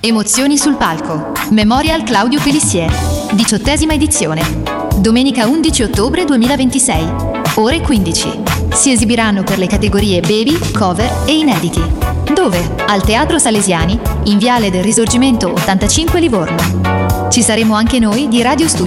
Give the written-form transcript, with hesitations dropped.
Emozioni sul palco. Memorial Claudio Pelissier. 18ª edizione. Domenica 11 ottobre 2026. Ore 15. Si esibiranno per le categorie Baby, Cover e Inediti. Dove? Al Teatro Salesiani, in Viale del Risorgimento 85 Livorno. Ci saremo anche noi di Radio Studio